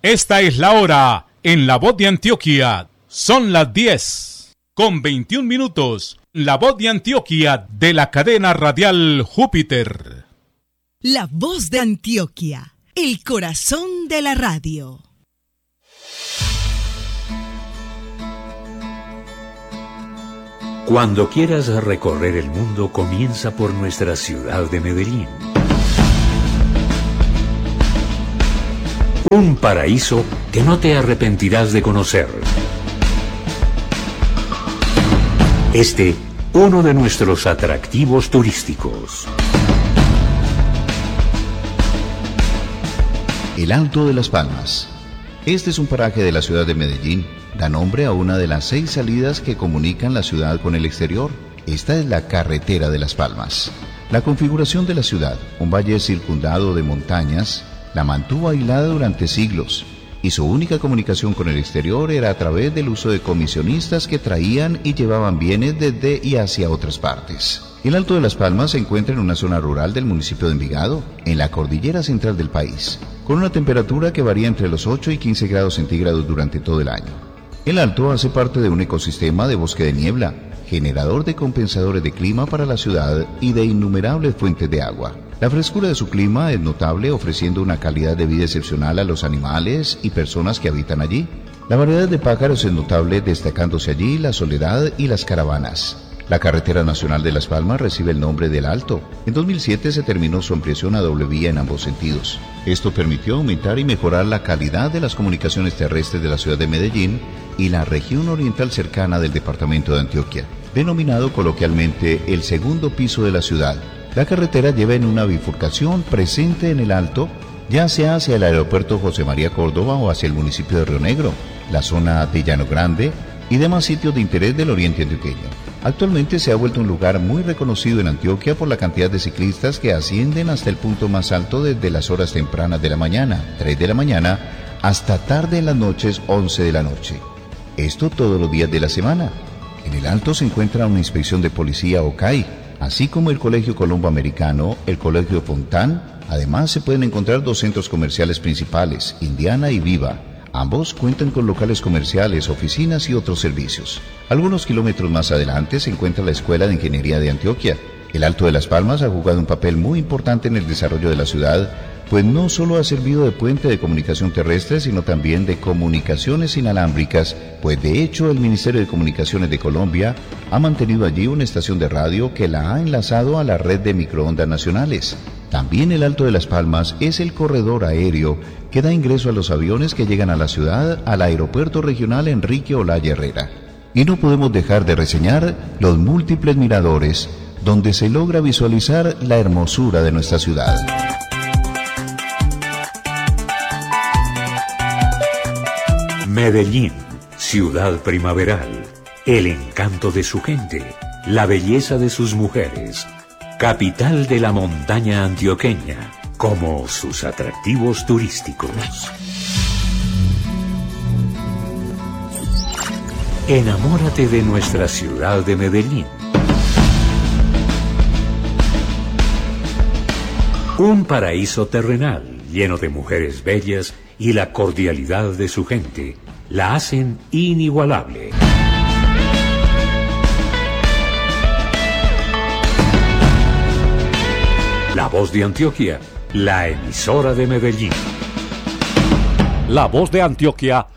Esta es la hora en La Voz de Antioquia. Son las 10:21. La Voz de Antioquia de la cadena radial Júpiter. La Voz de Antioquia, el corazón de la radio. Cuando quieras recorrer el mundo, comienza por nuestra ciudad de Medellín. Un paraíso que no te arrepentirás de conocer. Uno de nuestros atractivos turísticos. El Alto de las Palmas. Este es un paraje de la ciudad de Medellín. Da nombre a una de las 6 salidas que comunican la ciudad con el exterior. Esta es la carretera de Las Palmas. La configuración de la ciudad, un valle circundado de montañas, la mantuvo aislada durante siglos, y su única comunicación con el exterior era a través del uso de comisionistas que traían y llevaban bienes desde y hacia otras partes. El Alto de Las Palmas se encuentra en una zona rural del municipio de Envigado, en la cordillera central del país, con una temperatura que varía entre los 8 y 15 grados centígrados durante todo el año. El Alto hace parte de un ecosistema de bosque de niebla, generador de compensadores de clima para la ciudad y de innumerables fuentes de agua. La frescura de su clima es notable, ofreciendo una calidad de vida excepcional a los animales y personas que habitan allí. La variedad de pájaros es notable, destacándose allí la soledad y las caravanas. La carretera nacional de Las Palmas recibe el nombre del Alto. En 2007 se terminó su ampliación a doble vía en ambos sentidos. Esto permitió aumentar y mejorar la calidad de las comunicaciones terrestres de la ciudad de Medellín y la región oriental cercana del departamento de Antioquia, denominado coloquialmente el segundo piso de la ciudad. La carretera lleva en una bifurcación presente en el Alto, ya sea hacia el aeropuerto José María Córdoba o hacia el municipio de Río Negro, la zona de Llano Grande y demás sitios de interés del oriente antioqueño. Actualmente se ha vuelto un lugar muy reconocido en Antioquia por la cantidad de ciclistas que ascienden hasta el punto más alto desde las horas tempranas de la mañana, 3 de la mañana, hasta tarde en las noches, 11 de la noche. Esto todos los días de la semana. En el Alto se encuentra una inspección de policía o CAI, así como el Colegio Colombo Americano, el Colegio Fontán. Además se pueden encontrar 2 centros comerciales principales, Indiana y Viva. Ambos cuentan con locales comerciales, oficinas y otros servicios. Algunos kilómetros más adelante se encuentra la Escuela de Ingeniería de Antioquia. El Alto de Las Palmas ha jugado un papel muy importante en el desarrollo de la ciudad, pues no solo ha servido de puente de comunicación terrestre, sino también de comunicaciones inalámbricas, pues de hecho el Ministerio de Comunicaciones de Colombia ha mantenido allí una estación de radio que la ha enlazado a la red de microondas nacionales. También el Alto de Las Palmas es el corredor aéreo que da ingreso a los aviones que llegan a la ciudad al Aeropuerto Regional Enrique Olaya Herrera. Y no podemos dejar de reseñar los múltiples miradores donde se logra visualizar la hermosura de nuestra ciudad. Medellín, ciudad primaveral, el encanto de su gente, la belleza de sus mujeres, capital de la montaña antioqueña, como sus atractivos turísticos. Enamórate de nuestra ciudad de Medellín. Un paraíso terrenal lleno de mujeres bellas y la cordialidad de su gente la hacen inigualable. La Voz de Antioquia, la emisora de Medellín. La Voz de Antioquia